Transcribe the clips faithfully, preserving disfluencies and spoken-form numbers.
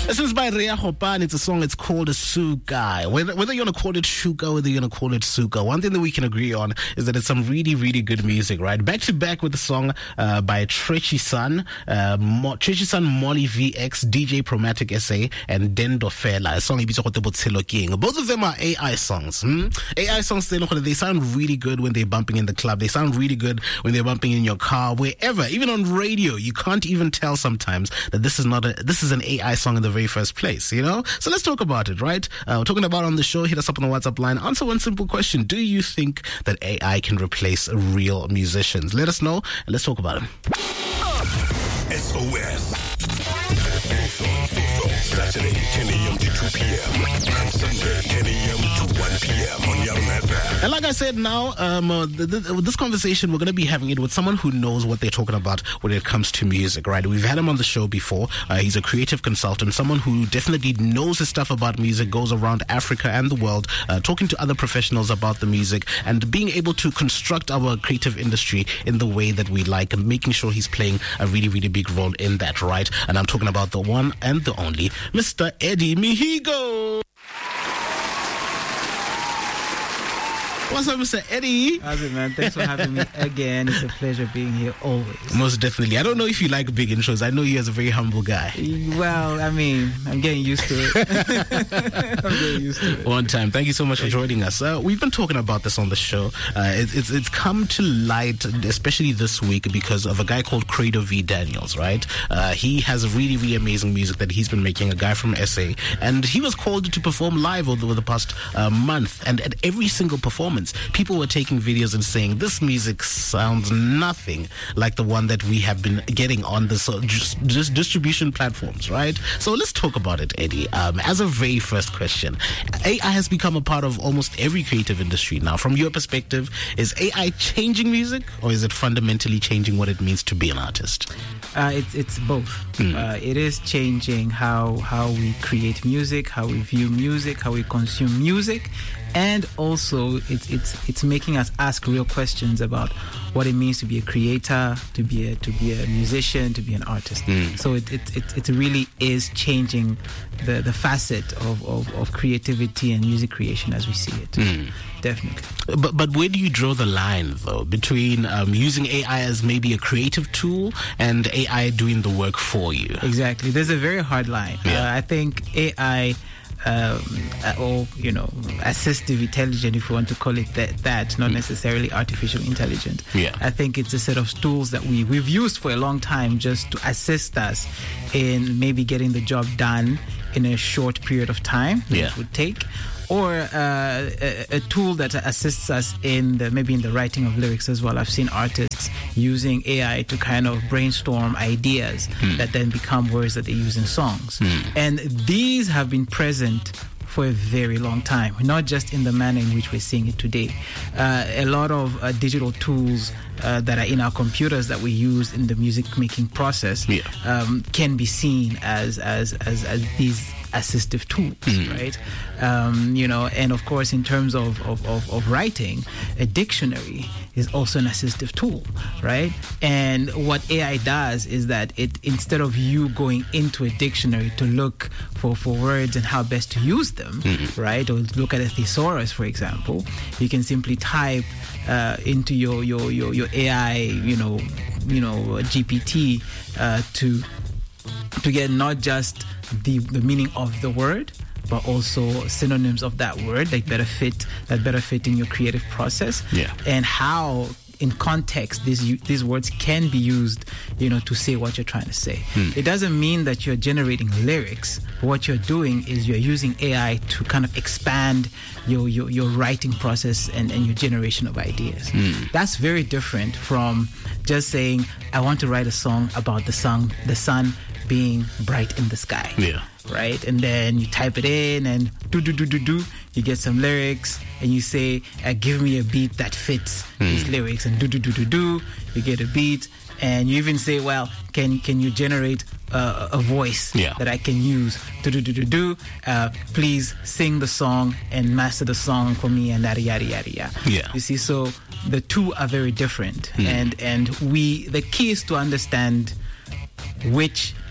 This is by Rea Hopan. It's a song. It's called Suka. Whether, whether you're going to call it Shuka, whether you're going to call it Suka, one thing that we can agree on is that it's some really, really good music, right? Back to back with the song uh, by Trechy Sun, uh, Mo- Trechy Sun, Molly V X, D J Promatic S A, and Dendo Fela. A song King. Both of them are A I songs. Hmm? A I songs, they sound really good when they're bumping in the club. They sound really good when they're bumping in your car, wherever, even on radio. You can't even tell sometimes that this is not a, this is an A I song in the very first place, you know? So let's talk about it, right? Uh, we're talking about on the show. Hit us up on the WhatsApp line. Answer one simple question. Do you think that A I can replace real musicians? Let us know and let's talk about them. S O S. Saturday, ten a.m. to two p.m. and Sunday, ten a.m. to one p.m. on Young F M. And like I said, now, um, uh, th- th- this conversation, we're going to be having it with someone who knows what they're talking about when it comes to music, right? We've had him on the show before. Uh, he's a creative consultant, someone who definitely knows his stuff about music, goes around Africa and the world, uh, talking to other professionals about the music and being able to construct our creative industry in the way that we like and making sure he's playing a really, really big role in that, right? And I'm talking about the one and the only Mister Eddie Mihigo. What's up, Mister Eddie? How's it, man? Thanks for having me again. It's a pleasure being here always. Most definitely. I don't know if you like big intros. I know you as a very humble guy. Well, I mean, I'm getting used to it. I'm getting used to it. One time. Thank you so much for joining us. Uh, we've been talking about this on the show. Uh, it, it's it's come to light, especially this week, because of a guy called Credo V. Daniels, right? Uh, he has really, really amazing music that he's been making, a guy from S A. And he was called to perform live over the past uh, month. And at every single performance, people were taking videos and saying this music sounds nothing like the one that we have been getting on the so, just, just distribution platforms, right? So let's talk about it, Eddie. Um, as a very first question, A I has become a part of almost every creative industry now. From your perspective, is A I changing music, or is it fundamentally changing what it means to be an artist? Uh, it's it's both. Mm. Uh, it is changing how how we create music, how we view music, how we consume music, and also it's it's it's making us ask real questions about what it means to be a creator, to be a to be a musician, to be an artist. Mm. So it, it it it really is changing the the facet of, of, of creativity and music creation as we see it. Mm. Definitely. But but where do you draw the line, though, between um, using A I as maybe a creative tool and A I doing the work for you? Exactly. There's a very hard line. Yeah. Uh, I think A I, um, or, you know, assistive intelligence, if you want to call it that, that not necessarily artificial intelligence. Yeah. I think it's a set of tools that we, we've used for a long time just to assist us in maybe getting the job done in a short period of time that yeah. it would take. Or uh, a, a tool that assists us in the maybe in the writing of lyrics as well. I've seen artists using A I to kind of brainstorm ideas mm. that then become words that they use in songs. Mm. And these have been present for a very long time, not just in the manner in which we're seeing it today. Uh, a lot of uh, digital tools uh, that are in our computers that we use in the music making process yeah. um, can be seen as as as, as these assistive tools, mm. right? Um, you know, and of course, in terms of, of, of, of writing, a dictionary is also an assistive tool, right? And what A I does is that it, instead of you going into a dictionary to look for, for words and how best to use them, mm. right? Or look at a thesaurus, for example, you can simply type uh, into your, your, your, your A I, you know, you know, G P T uh, to to get not just the, the meaning of the word, but also synonyms of that word that better fit that better fit in your creative process. Yeah. And how in context these these words can be used, you know, to say what you're trying to say. Hmm. It doesn't mean that you're generating lyrics. What you're doing is you're using A I to kind of expand your your, your writing process and, and your generation of ideas. Hmm. That's very different from just saying, I want to write a song about the sun the sun being bright in the sky. Yeah. Right? And then you type it in and do do do do do you get some lyrics and you say, uh, give me a beat that fits mm. these lyrics, and do do do do do you get a beat, and you even say, well, can can you generate uh, a voice yeah. that I can use, do do do do do uh, please sing the song and master the song for me, and yada yada yada yada. Yeah. You see, so the two are very different. mm. and and we the key is to understand which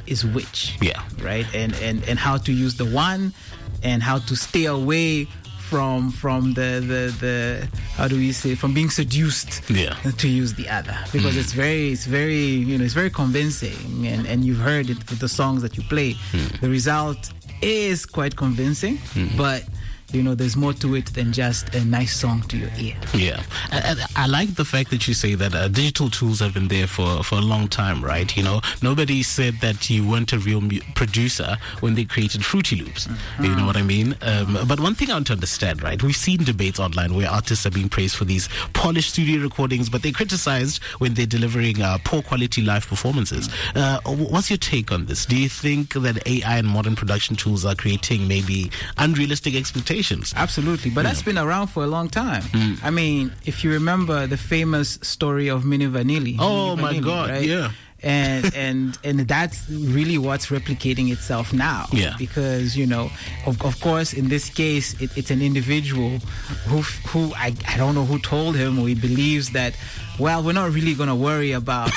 is which. Yeah. Right. And and and how to use the one, and how to stay away from from the the the how do we say from being seduced yeah. to use the other, because mm. it's very it's very you know it's very convincing, and and you've heard it with the songs that you play. Mm. The result is quite convincing, mm. but you know, there's more to it than just a nice song to your ear. Yeah. I, I, I like the fact that you say that uh, digital tools have been there for, for a long time, right? You know, nobody said that you weren't a real mu- producer when they created Fruity Loops. Mm-hmm. You know what I mean? Um, but one thing I want to understand, right? We've seen debates online where artists are being praised for these polished studio recordings, but they're criticized when they're delivering uh, poor quality live performances. Uh, what's your take on this? Do you think that A I and modern production tools are creating maybe unrealistic expectations? Absolutely, but yeah. that's been around for a long time. Mm. I mean, if you remember the famous story of Mini Vanilli. Oh Mini my Vanilli, God, right? yeah. and and and that's really what's replicating itself now. Yeah. Because, you know, of, of course, in this case, it, it's an individual who who I, I don't know who told him, or he believes that, well, we're not really going to worry about,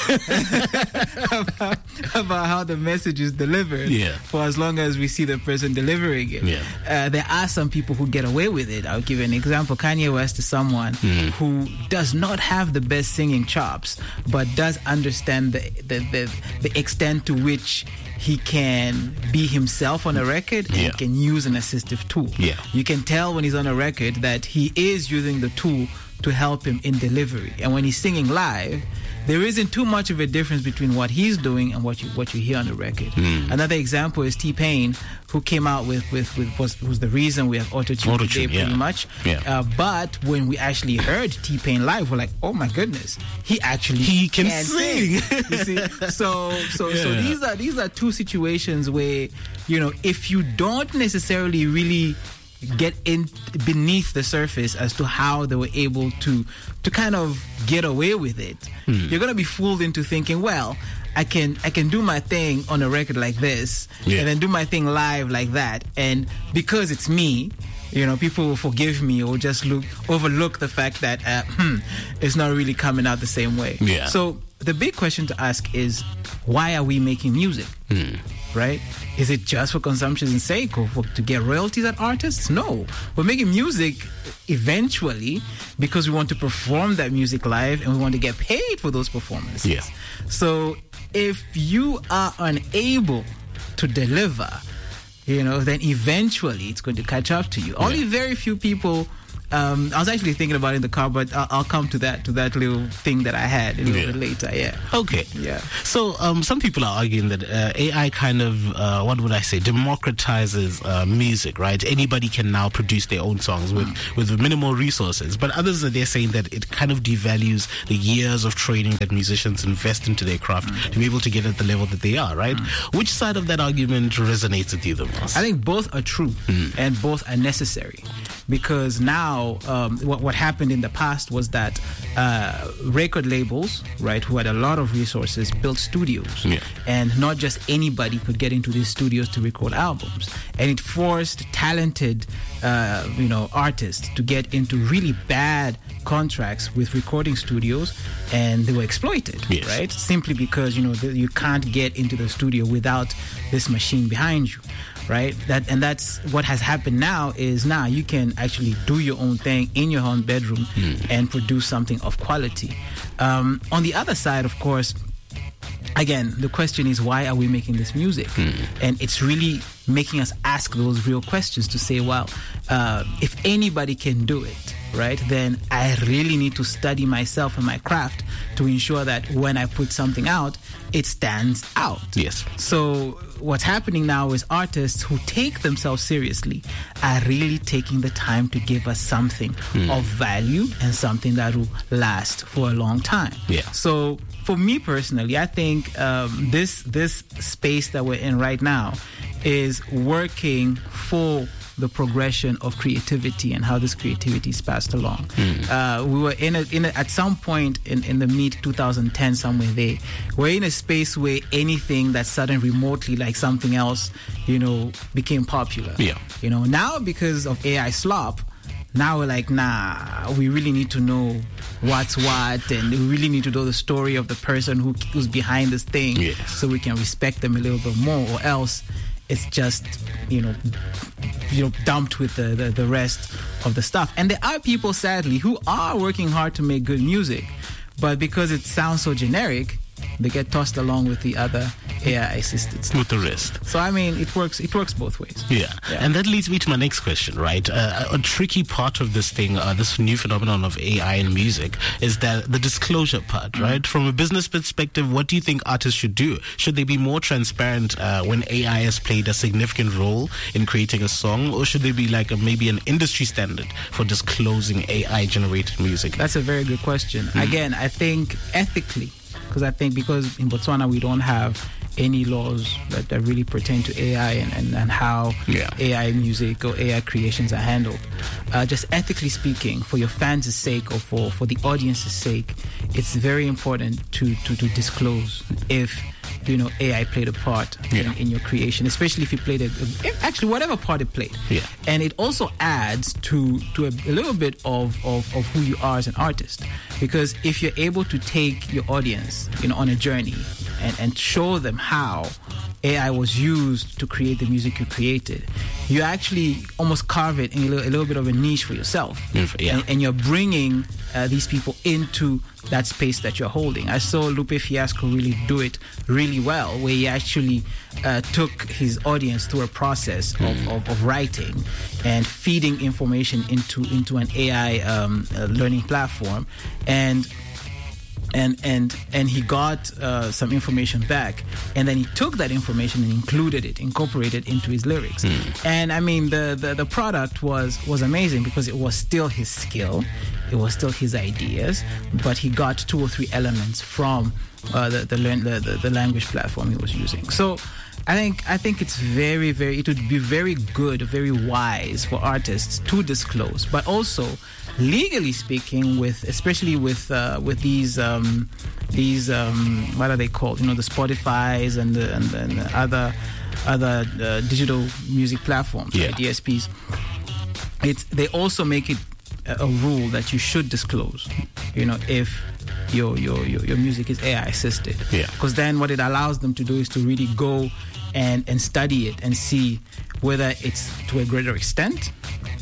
about about how the message is delivered, yeah. for as long as we see the person delivering it. Yeah. Uh, there are some people who get away with it. I'll give you an example. Kanye West is someone mm. who does not have the best singing chops, but does understand the the, the, the extent to which he can be himself on a record, and yeah. can use an assistive tool. Yeah. You can tell when he's on a record that he is using the tool to help him in delivery. And when he's singing live, there isn't too much of a difference between what he's doing and what you what you hear on the record. Mm. Another example is T-Pain, who came out with, with, with was, was the reason we have auto-tune Auto-tune, today, pretty yeah. much. Yeah. Uh, but when we actually heard T-Pain live, we're like, oh my goodness, he actually he can, can sing. sing. You see? So so yeah. so these are these are two situations where, you know, if you don't necessarily really get in beneath the surface as to how they were able to to kind of get away with it, hmm. you're gonna be fooled into thinking, well, I can I can do my thing on a record like this, yeah. and then do my thing live like that, and because it's me, you know, people will forgive me or just look overlook the fact that uh, hmm, it's not really coming out the same way. Yeah. So the big question to ask is, why are we making music? Hmm. Right? Is it just for consumption's sake, or for, to get royalties at artists? No. We're making music eventually because we want to perform that music live, and we want to get paid for those performances. Yeah. So if you are unable to deliver, you know, then eventually it's going to catch up to you. Yeah. Only very few people. Um, I was actually thinking about it in the car, but I'll, I'll come to that to that little thing that I had a little yeah. bit later. Yeah. Okay. Yeah. So um, some people are arguing that uh, A I kind of, uh, what would I say, democratizes uh, music, right? Anybody can now produce their own songs with, mm. with minimal resources. But others are there saying that it kind of devalues the years of training that musicians invest into their craft mm. to be able to get at the level that they are, right? Mm. Which side of that argument resonates with you the most? I think both are true mm. and both are necessary, because now Um, what, what happened in the past was that uh, record labels, right, who had a lot of resources, built studios, yeah. and not just anybody could get into these studios to record albums, and it forced talented, uh, you know, artists to get into really bad contracts with recording studios, and they were exploited, yes. right? Simply because, you know, the, you can't get into the studio without this machine behind you. Right, that and that's what has happened now. Is now you can actually do your own thing in your own bedroom mm. and produce something of quality. Um, on the other side, of course, again, the question is, why are we making this music? Mm. And it's really making us ask those real questions to say, well, uh, if anybody can do it, right, then I really need to study myself and my craft to ensure that when I put something out, it stands out. Yes. So what's happening now is artists who take themselves seriously are really taking the time to give us something mm. of value and something that will last for a long time. Yeah. So for me personally, I think um, this this space that we're in right now is working for the progression of creativity and how this creativity is passed along. Mm. Uh, we were in a, in a, at some point in, in the mid twenty ten, somewhere there, we're in a space where anything that suddenly remotely like something else, you know, became popular. Yeah. You know, now because of A I slop, now we're like, nah, we really need to know what's what, and we really need to know the story of the person who, who's behind this thing, yes. so we can respect them a little bit more, or else it's just, you know, you know, dumped with the, the, the rest of the stuff. And there are people, sadly, who are working hard to make good music, but because it sounds so generic, they get tossed along with the other A I assisted stuff. With the rest. So I mean, it works. It works both ways. Yeah, yeah. And that leads me to my next question, right? Uh, a tricky part of this thing, uh, this new phenomenon of A I in music, is that the disclosure part, Mm-hmm. right? From a business perspective, what do you think artists should do? Should they be more transparent uh, when A I has played a significant role in creating a song, or should they be like a, maybe an industry standard for disclosing A I-generated music? That's a very good question. Mm-hmm. Again, I think ethically. Because I think because in Botswana we don't have any laws that, that really pertain to A I and, and, and how yeah. A I music or A I creations are handled. Uh, just ethically speaking, for your fans' sake or for, for the audience's sake, it's very important to, to, to disclose if you know A I played a part yeah. in, in your creation, especially if you played it, actually whatever part it played. Yeah. And it also adds to to a, a little bit of, of, of who you are as an artist, because if you're able to take your audience, you know, on a journey and, and show them how A I was used to create the music you created, you actually almost carve it in a little, a little bit of a niche for yourself. Yeah. And, and you're bringing uh, these people into that space that you're holding. I saw Lupe Fiasco really do it really well, where he actually uh, took his audience through a process mm. of, of, of writing and feeding information into, into an A I um, uh, learning platform. And And and and he got uh, some information back, and then he took that information and included it, incorporated it into his lyrics. Mm. And I mean, the, the the product was was amazing because it was still his skill, it was still his ideas, but he got two or three elements from uh, the, the the the language platform he was using. So I think I think it's very very it would be very good, very wise for artists to disclose, but also legally speaking, with especially with uh, with these um, these um, what are they called? You know, the Spotify's and the, and, and the other other uh, digital music platforms, yeah. right, D S Ps. It's they also make it a, a rule that you should disclose. You know, if your your your, your music is A I assisted, yeah. Because then what it allows them to do is to really go and and study it and see whether it's to a greater extent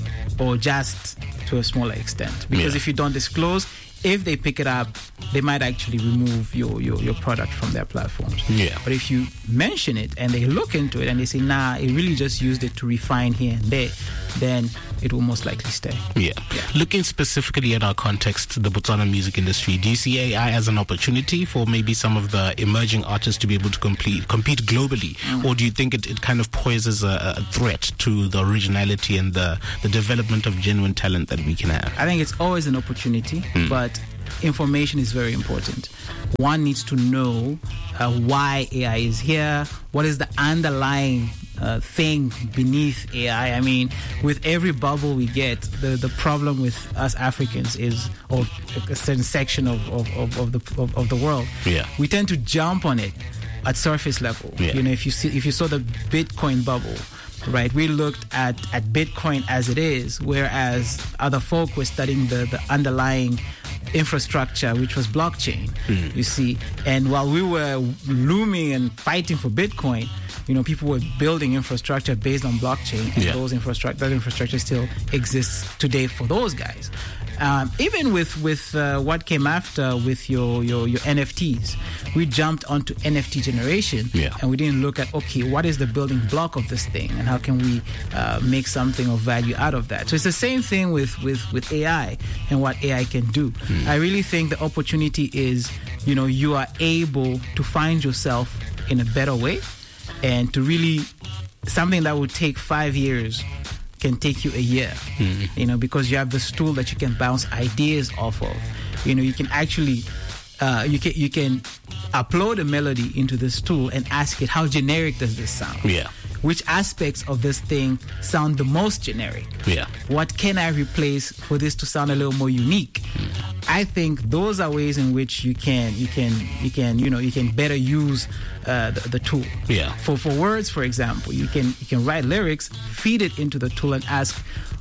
or just to a smaller extent. Because yeah. if you don't disclose, if they pick it up, they might actually remove your, your, your product from their platforms. Yeah. But if you mention it and they look into it and they say, nah, it really just used it to refine here and there, then it will most likely stay. Yeah. yeah. Looking specifically at our context, the Botswana music industry, do you see A I as an opportunity for maybe some of the emerging artists to be able to compete, compete globally? Mm. Or do you think it, it kind of poses a, a threat to the originality and the, the development of genuine talent that we can have? I think it's always an opportunity, mm. but information is very important. One needs to know uh, why A I is here, what is the underlying uh, thing beneath A I. I mean, with every bubble we get, the, the problem with us Africans is, or a certain section of, of, of, of the of, of the world, yeah. we tend to jump on it at surface level. Yeah. You know, if you see, if you saw the Bitcoin bubble, right, we looked at, at Bitcoin as it is, whereas other folk were studying the, the underlying infrastructure, which was blockchain, mm. you see. And while we were looming and fighting for Bitcoin, you know, people were building infrastructure based on blockchain, and yeah. those infrastructure, that infrastructure still exists today for those guys. Um, even with with uh, what came after with your, your your N F Ts, we jumped onto N F T generation, yeah. and we didn't look at, okay, what is the building block of this thing, and how can we uh, make something of value out of that? So it's the same thing with with, with A I and what A I can do. Mm. I really think the opportunity is, you know, you are able to find yourself in a better way, and to really something that would take five years can take you a year, mm-hmm. you know, because you have this tool that you can bounce ideas off of. You know, you can actually, uh, you can you can upload a melody into this tool and ask it, how generic does this sound? Yeah. Which aspects of this thing sound the most generic? Yeah. What can I replace for this to sound a little more unique? Mm. I think those are ways in which you can you can you can you know you can better use uh, the, the tool. Yeah. For for words, for example, you can you can write lyrics, feed it into the tool, and ask,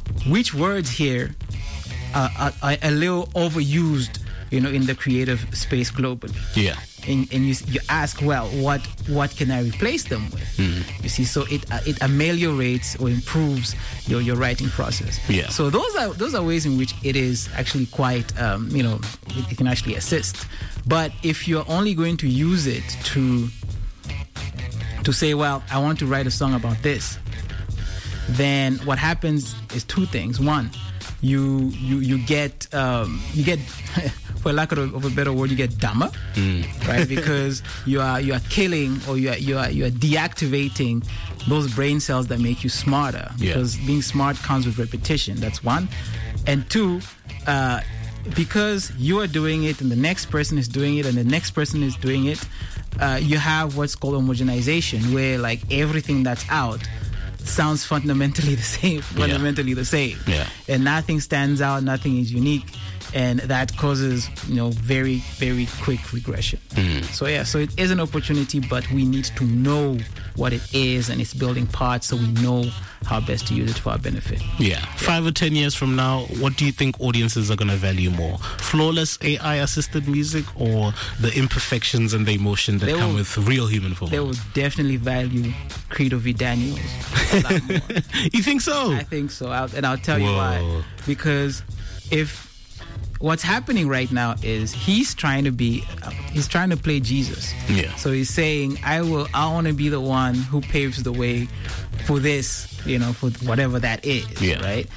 which words here are, are, are a little overused, you know, in the creative space globally. Yeah. And, and you you ask, well, what what can I replace them with? Mm-hmm. You see, so it uh, it ameliorates or improves your, your writing process. Yeah. So those are those are ways in which it is actually quite, um, you know, it, it can actually assist. But if you're only going to use it to to say, well, I want to write a song about this, then what happens is two things. One, you you you get um, you get for lack of a, of a better word, you get dumber, mm. right? Because you are you are killing or you are you are you are deactivating those brain cells that make you smarter. Yeah. Because being smart comes with repetition. That's one, and two, uh, because you are doing it and the next person is doing it and the next person is doing it, uh, you have what's called homogenization, where like everything that's out sounds fundamentally the same, fundamentally yeah. the same, yeah. and nothing stands out, nothing is unique, and that causes, you know, very, very quick regression. Mm. So yeah, so it is an opportunity, but we need to know what it is and its building parts, so we know how best to use it for our benefit. Yeah. yeah. Five or ten years from now, what do you think audiences are going to value more? Flawless A I-assisted music or the imperfections and the emotion that they come will, with real human performance? They will definitely value Credo V. Daniels a lot more. You think so? I think so. I'll, and I'll tell Whoa. you why. Because if what's happening right now is he's trying to be, uh, he's trying to play Jesus. Yeah. So he's saying, I will, I want to be the one who paves the way for this, you know, for whatever that is, yeah. right?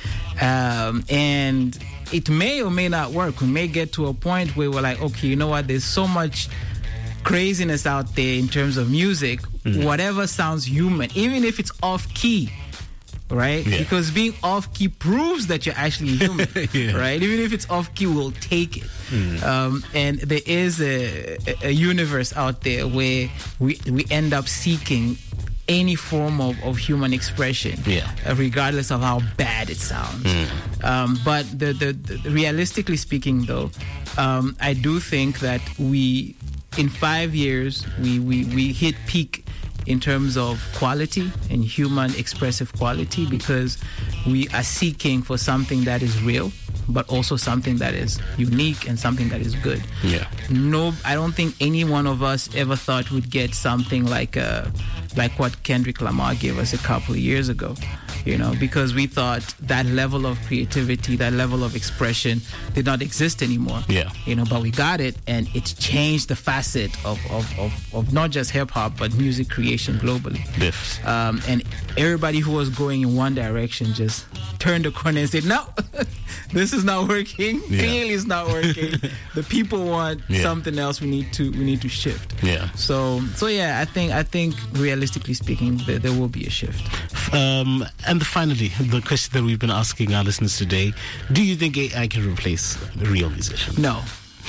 Um, and it may or may not work. We may get to a point where we're like, okay, you know what? There's so much craziness out there in terms of music. Mm-hmm. Whatever sounds human, even if it's off key. Right? Yeah. Because being off key proves that you're actually human. yeah. Right? Even if it's off key, we'll take it. Mm. Um, and there is a, a universe out there where we we end up seeking any form of, of human expression, yeah. uh, regardless of how bad it sounds. Mm. Um, but the, the, the realistically speaking, though, um, I do think that we, in five years, we, we, we hit peak in terms of quality and human expressive quality, because we are seeking for something that is real, but also something that is unique and something that is good. Yeah. No, I don't think any one of us ever thought we'd get something like uh, like what Kendrick Lamar gave us a couple of years ago. You know, because we thought that level of creativity, that level of expression did not exist anymore. Yeah. You know, but we got it, and it changed the facet of, of, of, of not just hip-hop, but music creation globally. Yes. Um, and everybody who was going in one direction just turned the corner and said, no, this is not working. Yeah. Clearly it's not working. The people want yeah. something else. We need to we need to shift. Yeah. So so yeah, I think I think realistically speaking, there, there will be a shift. Um, and finally, the question that we've been asking our listeners today: do you think A I can replace a real musician? No.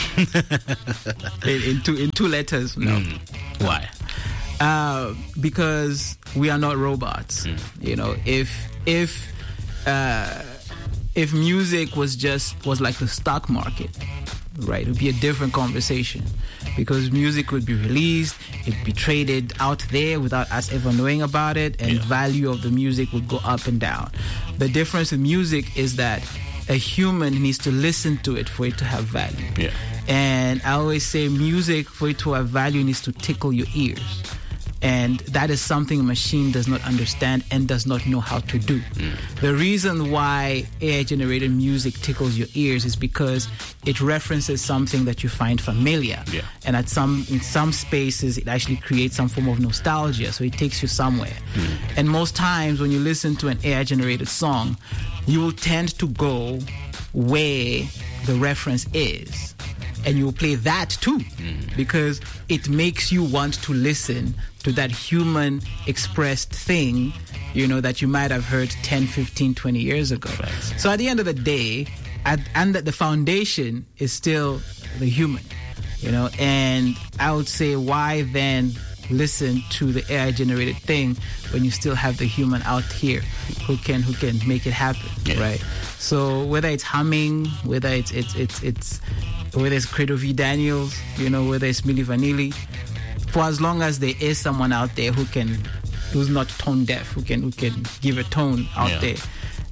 in, in two in two letters, no. Mm. Why? Uh, because we are not robots. Mm. You know, if if uh, if music was just was like the stock market, right, it would be a different conversation, because music would be released, it'd be traded out there without us ever knowing about it, and yeah. value of the music would go up and down. The difference with music is that a human needs to listen to it for it to have value. Yeah. And I always say music, for it to have value, needs to tickle your ears. And that is something a machine does not understand and does not know how to do. Mm. The reason why A I-generated music tickles your ears is because it references something that you find familiar. Yeah. And at some in some spaces, it actually creates some form of nostalgia, so it takes you somewhere. Mm. And most times when you listen to an A I-generated song, you will tend to go where the reference is. And you will play that too, mm. because it makes you want to listen to that human expressed thing, you know, that you might have heard ten, fifteen, twenty years ago. Right. So at the end of the day, at, and that the foundation is still the human, you know, and I would say, why then listen to the A I-generated thing when you still have the human out here who can who can make it happen, yeah. right? So whether it's humming, whether it's it's it's it's whether it's Credo V. Daniels, you know, whether it's Milli Vanilli, for as long as there is someone out there who can, who's not tone deaf, who can who can give a tone out yeah. there,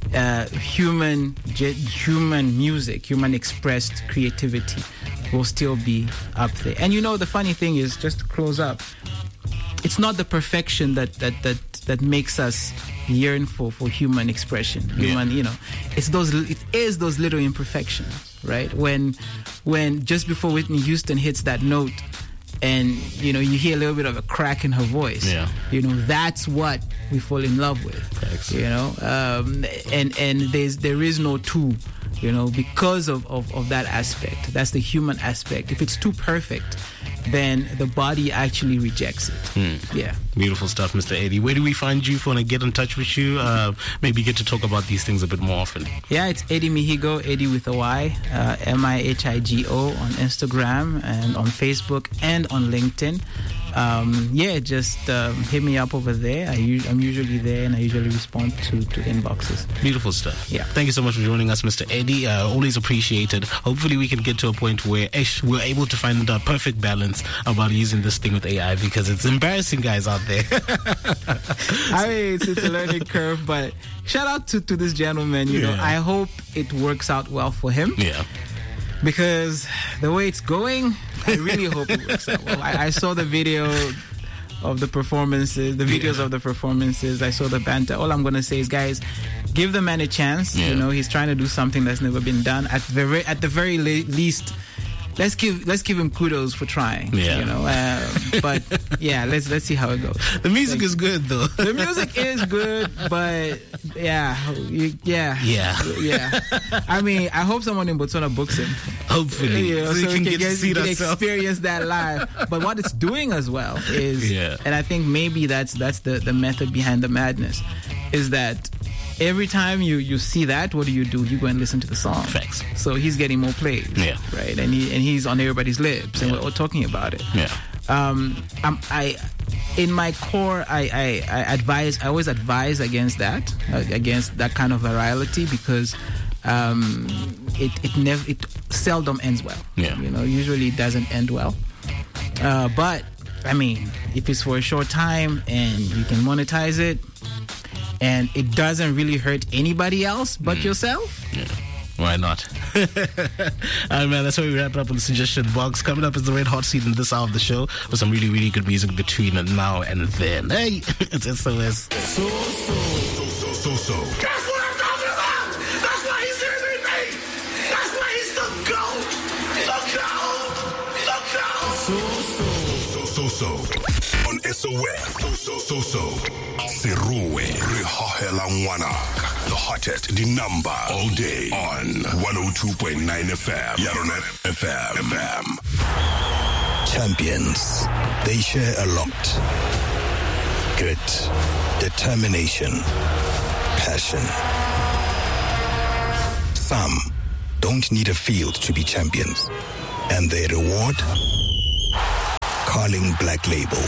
uh, human human music, human expressed creativity will still be up there. And you know, the funny thing is, just to close up, it's not the perfection that that that, that makes us yearn for, for human expression. Human, yeah. you know, it's those it is those little imperfections, right? When when just before Whitney Houston hits that note, and you know, you hear a little bit of a crack in her voice. Yeah. You know, that's what we fall in love with. Thanks. You know, um, and and there's there is no two. You know, because of, of, of that aspect. That's the human aspect. If it's too perfect, then the body actually rejects it. Mm. Yeah. Beautiful stuff, Mister Eddie. Where do we find you if we want to get in touch with you? Uh, maybe get to talk about these things a bit more often. Yeah, it's Eddie Mihigo, Eddie with a Y, uh, M I H I G O on Instagram and on Facebook and on LinkedIn. Um, yeah, just um, hit me up over there. I u- I'm usually there, and I usually respond to, to inboxes. Beautiful stuff. Yeah. Thank you so much for joining us, Mister Eddie. Uh, always appreciated. Hopefully we can get to a point where ish, we're able to find a perfect balance about using this thing with A I, because it's embarrassing guys out there. I mean, it's, it's a learning curve, but shout out to, to this gentleman. You yeah. know, I hope it works out well for him. Yeah. Because the way it's going, I really hope it works out well. I, I saw the video of the performances, the videos yeah. of the performances. I saw the banter. All I'm going to say is, guys, give the man a chance. Yeah. You know, he's trying to do something that's never been done. At the very, at the very le- least, let's give let's give him kudos for trying. Yeah. You know, uh, but yeah, let's let's see how it goes. The music like, is good though. The music is good, but yeah, you, yeah, yeah, yeah. I mean, I hope someone in Botswana books him. Hopefully, you know, so, so you can, can get, get to see can that experience that live. But what it's doing as well is, yeah. and I think maybe that's that's the the method behind the madness, is that every time you, you see that, what do you do? You go and listen to the song. Facts. So he's getting more plays. Yeah. Right. And he and he's on everybody's lips, and yeah. we're all talking about it. Yeah. Um. I'm, I, in my core, I, I I advise. I always advise against that, uh, against that kind of virality, because um, it it never it seldom ends well. Yeah. You know, usually it doesn't end well. Uh, but I mean, if it's for a short time and you can monetize it, and it doesn't really hurt anybody else but mm. yourself, yeah. Why not? All right, man, that's where we wrap it up on the suggestion box. Coming up is the red hot seat in this hour of the show with some really, really good music between now and then. Hey, it's S O S. So, so, so, so, so, so. That's what I'm talking about! That's why he's here with me! That's why he's the GOAT! The GOAT! The GOAT! So, so, so, so, so. On S O S. So, so, so, so. Seruwe. Rihahela Ngwanaka. The hottest, the number, all day on one oh two point nine F M. Yaronet F M. F M. Champions. They share a lot. Grit, determination, passion. Some don't need a field to be champions. And their reward? Carling Black Label.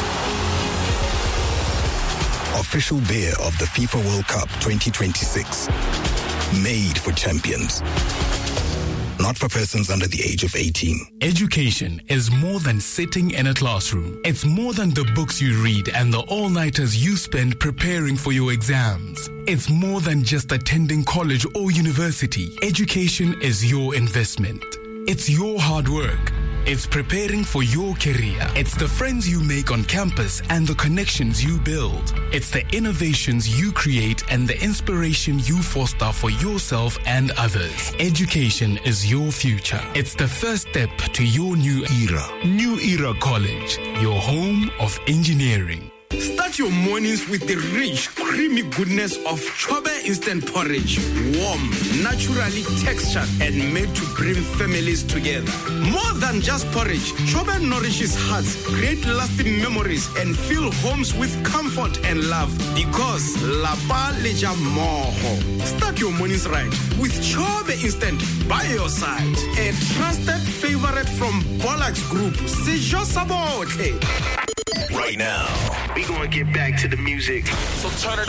Official beer of the FIFA World Cup twenty twenty-six. Made for champions. Not for persons under the age of eighteen. Education is more than sitting in a classroom. It's more than the books you read and the all-nighters you spend preparing for your exams. It's more than just attending college or university. Education is your investment. It's your hard work. It's preparing for your career. It's the friends you make on campus and the connections you build. It's the innovations you create and the inspiration you foster for yourself and others. Education is your future. It's the first step to your new era. New Era College, your home of engineering. Start your mornings with the rich, creamy goodness of Chobe Instant Porridge. Warm, naturally textured, and made to bring families together. More than just porridge, Chobe nourishes hearts, create lasting memories, and fill homes with comfort and love. Because Lapa Leja Moho. Start your mornings right with Chobe Instant by your side. A trusted favorite from Bollocks Group, Sejo Sabote. Right now, we gonna get back to the music. so turn it up.